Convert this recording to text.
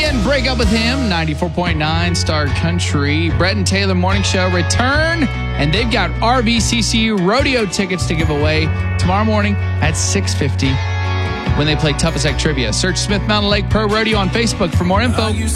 and Break Up With Him, 94.9 Star Country. Brett and Taylor Morning Show return, and they've got RBCCU rodeo tickets to give away tomorrow morning at 6:50 when they play Toughest Act Trivia. Search Smith Mountain Lake Pro Rodeo on Facebook for more info.